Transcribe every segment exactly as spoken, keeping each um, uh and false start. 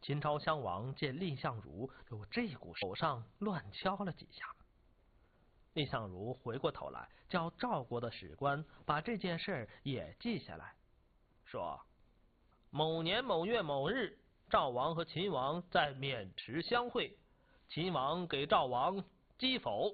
秦昭襄王见蔺相如就这股手上乱敲了几下。蔺相如回过头来，叫赵国的史官把这件事也记下来，说：某年某月某日，赵王和秦王在渑池相会，秦王给赵王击否。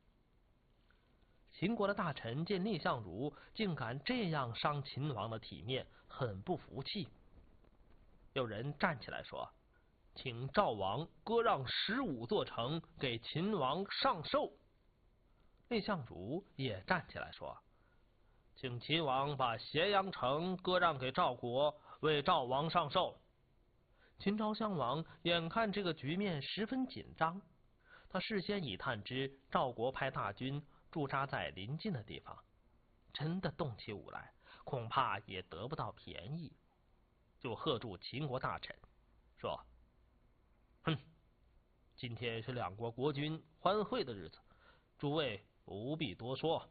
秦国的大臣见蔺相如竟敢这样伤秦王的体面，很不服气。有人站起来说：请赵王割让十五座城给秦王上寿。蔺相如也站起来说：请秦王把咸阳城割让给赵国，为赵王上寿。秦昭襄王眼看这个局面十分紧张，他事先已探知赵国派大军驻扎在临近的地方，真的动起武来，恐怕也得不到便宜，就喝住秦国大臣，说：哼，今天是两国国君欢会的日子，诸位不必多说。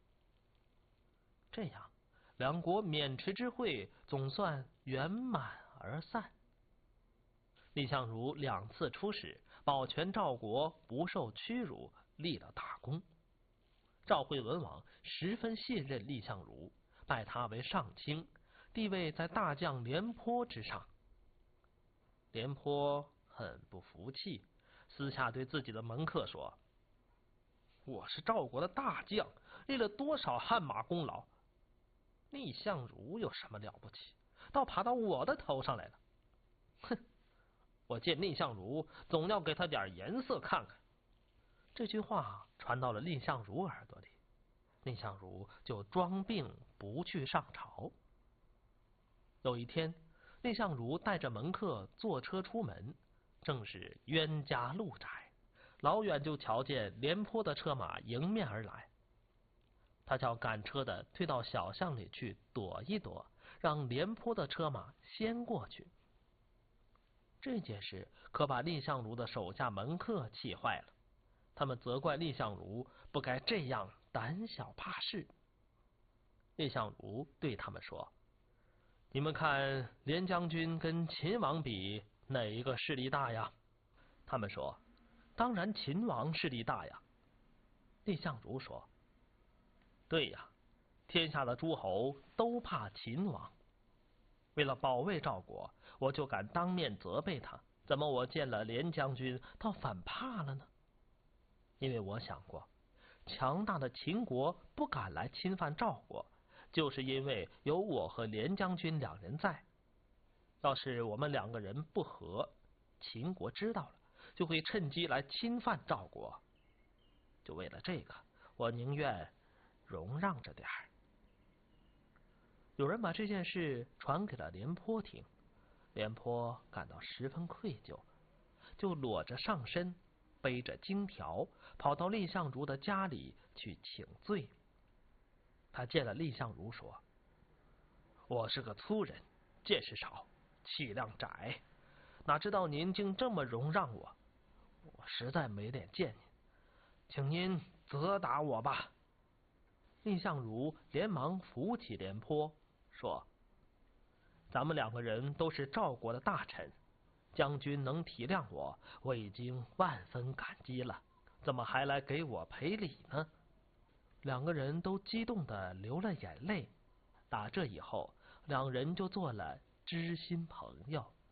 这样，两国渑池之会总算圆满而散。蔺相如两次出使，保全赵国不受屈辱，立了大功。赵惠文王十分信任蔺相如，拜他为上卿，地位在大将廉颇之上。廉颇很不服气，私下对自己的门客说：我是赵国的大将，立了多少汗马功劳，蔺相如有什么了不起，倒爬到我的头上来了。哼，我见蔺相如总要给他点颜色看看。这句话传到了蔺相如耳朵里，蔺相如就装病不去上朝。有一天，蔺相如带着门客坐车出门，正是冤家路窄，老远就瞧见廉颇的车马迎面而来。他叫赶车的退到小巷里去躲一躲，让廉颇的车马先过去。这件事可把蔺相如的手下门客气坏了，他们责怪蔺相如不该这样胆小怕事。蔺相如对他们说：你们看廉将军跟秦王比，哪一个势力大呀？他们说：当然秦王势力大呀。蔺相如说：对呀，天下的诸侯都怕秦王，为了保卫赵国，我就敢当面责备他，怎么我见了廉将军倒反怕了呢？因为我想过，强大的秦国不敢来侵犯赵国，就是因为有我和廉将军两人在。要是我们两个人不和，秦国知道了，就会趁机来侵犯赵国。就为了这个，我宁愿容让着点儿。有人把这件事传给了廉颇听，廉颇感到十分愧疚，就裸着上身，背着荆条，跑到蔺相如的家里去请罪。他见了蔺相如说：我是个粗人，见识少，气量窄，哪知道您竟这么容让我，我实在没脸见您，请您责打我吧。蔺相如连忙扶起廉颇，说：咱们两个人都是赵国的大臣，将军能体谅我，我已经万分感激了，怎么还来给我赔礼呢？两个人都激动地流了眼泪。打这以后，两人就做了知心朋友。